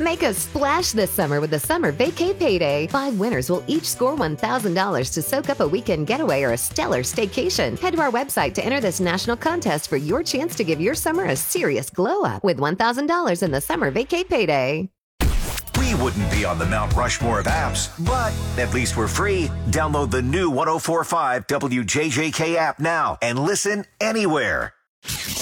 Make a splash this summer with the Summer Vacay Payday. 5 winners will each score $1,000 to soak up a weekend getaway or a stellar staycation. Head to our website to enter this national contest for your chance to give your summer a serious glow up with $1,000 in the Summer Vacay Payday. We wouldn't be on the Mount Rushmore of apps, but at least we're free. Download the new 104.5 WJJK app now and listen anywhere.